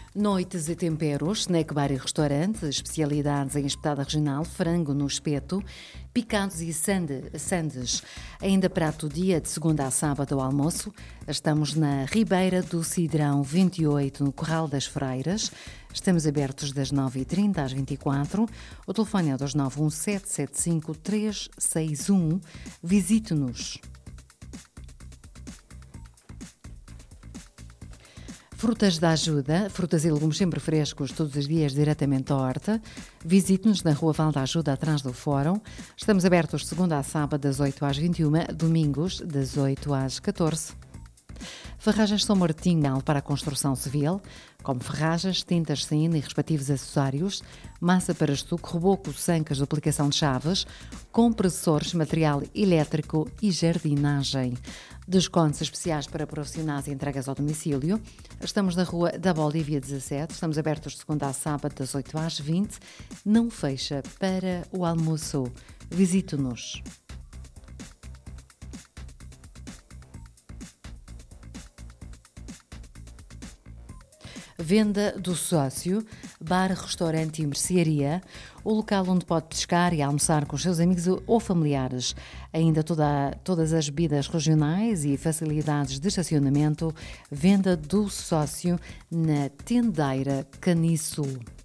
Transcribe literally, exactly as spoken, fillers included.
Noites e temperos, snack bar e restaurante, especialidades em espetada regional, frango no espeto, picados e sande, sandes. Ainda prato do dia de segunda a sábado ao almoço. Estamos na Ribeira do Cidrão vinte e oito, no Corral das Freiras. Estamos abertos das nove e trinta às vinte e quatro. O telefone é dois nove um sete sete cinco três seis um. Visite-nos. Frutas da Ajuda, frutas e legumes sempre frescos, todos os dias diretamente da horta. Visite-nos na Rua Val da Ajuda, atrás do Fórum. Estamos abertos de segunda a sábado, das oito às vinte e uma, domingos, das oito às catorze. Ferragens São Martinho para a construção civil, como ferragens, tintas, sina e respectivos acessórios, massa para estuque, reboco, sancas, duplicação de chaves, compressores, material elétrico e jardinagem. Descontos especiais para profissionais e entregas ao domicílio. Estamos na Rua da Bolívia dezassete, estamos abertos de segunda a sábado, das oito às vinte. Não fecha para o almoço. Visite-nos. Venda do sócio, bar, restaurante e mercearia, o local onde pode pescar e almoçar com os seus amigos ou familiares. Ainda toda, todas as bebidas regionais e facilidades de estacionamento. Venda do sócio na Tendeira Caniço.